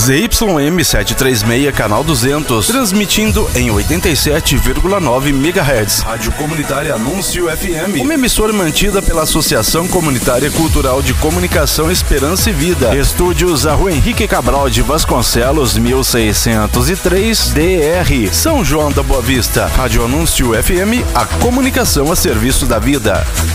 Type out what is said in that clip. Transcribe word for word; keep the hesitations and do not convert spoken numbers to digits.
Z Y M setecentos e trinta e seis, canal duzentos, transmitindo em oitenta e sete vírgula nove megahertz. Rádio Comunitária Anúncio F M, uma emissora mantida pela Associação Comunitária Cultural de Comunicação Esperança e Vida. Estúdios a Rua Henrique Cabral de Vasconcelos, mil seiscentos e três, D R, São João da Boa Vista. Rádio Anúncio F M, a comunicação a serviço da vida.